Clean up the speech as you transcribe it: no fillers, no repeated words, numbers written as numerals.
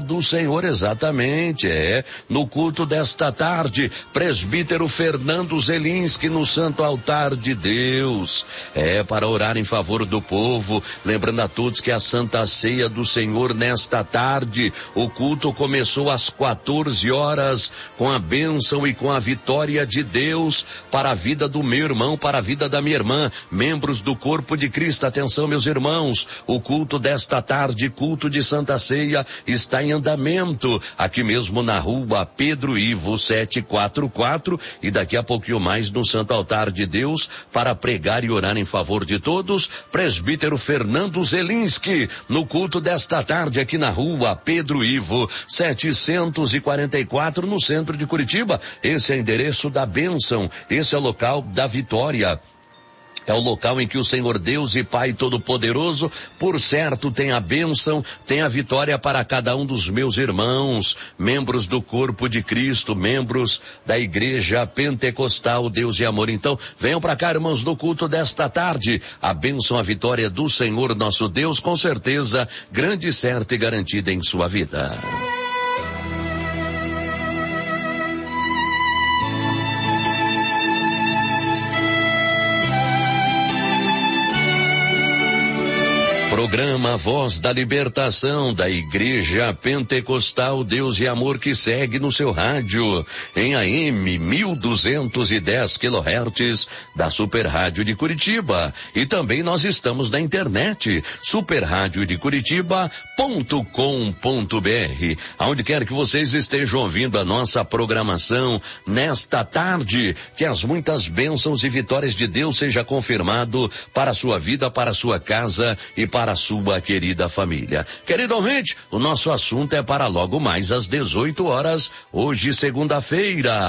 do Senhor, exatamente, no culto desta tarde, presbítero Fernando Zelinski no Santo Altar de Deus, para orar em favor do povo, lembrando a todos que a Santa Ceia do Senhor nesta tarde, o culto começou às 14 horas, com a bênção e com a vitória de Deus para a vida do meu irmão, para a vida da minha irmã, membros do corpo de Cristo. Atenção, meus irmãos, o culto desta tarde, culto de Santa Ceia, está em andamento, aqui mesmo na rua Pedro Ivo 744, e daqui a pouquinho mais no Santo Altar de Deus, para pregar e orar em favor de todos, presbítero Fernando Zelinski, no culto desta tarde aqui na rua Pedro Ivo 744, no centro de Curitiba. Esse é o endereço da bênção, esse é o local da vitória. É o local em que o Senhor Deus e Pai Todo-Poderoso, por certo, tem a bênção, tem a vitória para cada um dos meus irmãos, membros do corpo de Cristo, membros da Igreja Pentecostal Deus e Amor. Então, venham para cá, irmãos, no culto desta tarde. A bênção, a vitória do Senhor nosso Deus, com certeza, grande, certa e garantida em sua vida. Programa Voz da Libertação da Igreja Pentecostal Deus e Amor, que segue no seu rádio em AM 1210 kHz da Super Rádio de Curitiba, e também nós estamos na internet superradiodecuritiba.com.br. Aonde quer que vocês estejam ouvindo a nossa programação nesta tarde, que as muitas bênçãos e vitórias de Deus seja confirmado para a sua vida, para a sua casa e para a sua querida família. Querido ouvinte, o nosso assunto é para logo mais às 18 horas, hoje segunda-feira.